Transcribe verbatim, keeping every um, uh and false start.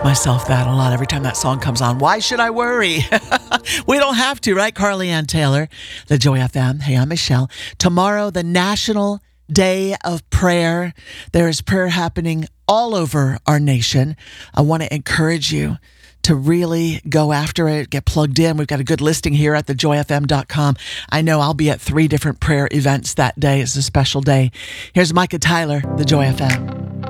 myself that a lot every time that song comes on. Why should I worry? We don't have to, right? Carly Ann Taylor, the Joy F M. Hey, I'm Michelle. Tomorrow, the National Day of Prayer. There is prayer happening all over our nation. I want to encourage you to really go after it, get plugged in. We've got a good listing here at the joy f m dot com. I know I'll be at three different prayer events that day. It's a special day. Here's Micah Tyler, the Joy F M.